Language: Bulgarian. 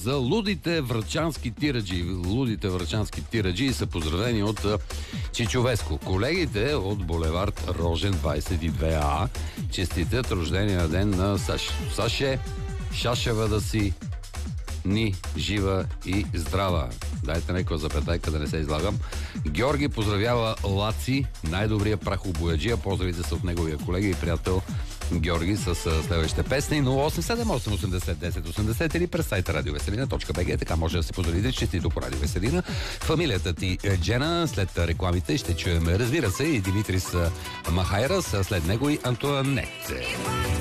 за лудите врачански тираджи. Лудите врачански тираджи са поздравени от Чичовеско. Колегите от булевард Рожен 22А честитят рождения ден на Саше. Шашева да си ни жива и здрава. Дайте някаква запетайка да не се излагам. Георги поздравява Лаци, най-добрия прахобояджия. Поздравите са от неговия колега и приятел Георги с следващите песни. 0878801080 или през сайта radioveselina.bg. Така може да се поздравите честито по Радио Веселина. Фамилията ти Джена. След рекламите ще чуем, разбира се, и Димитрис Махайрас, след него и Антуанет.